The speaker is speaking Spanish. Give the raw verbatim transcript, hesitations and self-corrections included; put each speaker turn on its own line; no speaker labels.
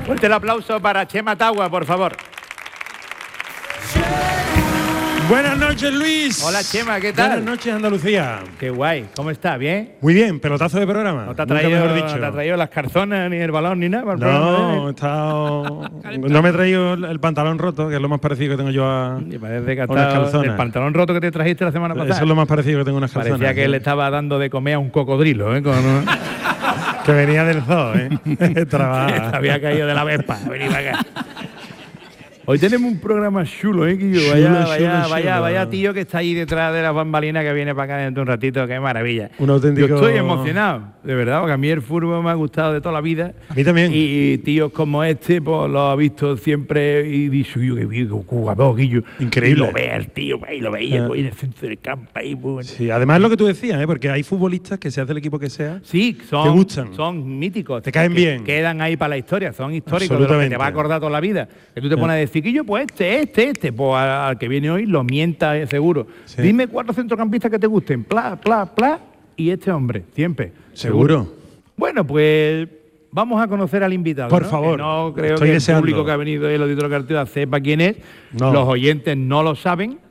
Fuerte el aplauso para Chema Tagua, por favor.
Buenas noches, Luis.
Hola, Chema, ¿qué tal?
Buenas noches, Andalucía.
Qué guay, ¿cómo estás? ¿Bien?
Muy bien, pelotazo de programa.
¿No te ha
Nunca
traído,
mejor dicho.
no te ha traído las carzonas, ni el balón, ni nada? Para el
No,
programa,
he
¿eh?
estado... no me he traído el, el pantalón roto, que es lo más parecido que tengo yo a,
Y parece que ha
a unas
estado
calzonas.
el pantalón roto que te trajiste la semana pasada.
Eso es lo más parecido que tengo a unas calzonas.
Parecía que
¿eh?
le estaba dando de comer a un cocodrilo, ¿eh? Con,
Que venía del zoo, ¿eh? Trabaja.
había caído de la vespa. Vení para acá. Hoy tenemos un programa chulo, ¿eh, Quillo?
Chulo,
Vaya,
chulo,
vaya,
chulo.
vaya, vaya tío que está ahí detrás de las bambalinas que viene para acá dentro de un ratito. Qué maravilla.
Un auténtico-
Yo estoy emocionado, de verdad, porque a mí el fútbol me ha gustado de toda la vida.
A mí también.
Y, tíos como este, pues lo ha visto siempre y dice, yo qué bien, qué jugador, Quillo.
Increíble.
Y lo ve el tío, y lo veía
Ah.
pues, en el centro del campo. Ahí, pues,
Sí, además lo que tú decías, ¿eh? Porque hay futbolistas que seas del equipo que sea.
Sí, son,
¿Te gustan?
son míticos.
Te caen
que
bien.
Quedan ahí para la historia, son históricos de los que te
Absolutamente.
va a acordar toda la vida. Que tú te pones a decir, que yo, pues este, este, este, pues al, al que viene hoy lo mienta eh, seguro.
Sí.
Dime cuatro centrocampistas que te gusten, pla, pla, pla, y este hombre, siempre.
Seguro.
Bueno, pues vamos a conocer al invitado.
Por
¿no?
favor.
Que no creo
Estoy
que
deseando.
el público que ha venido y el auditorio Cartera sepa quién es.
No.
Los oyentes no lo saben.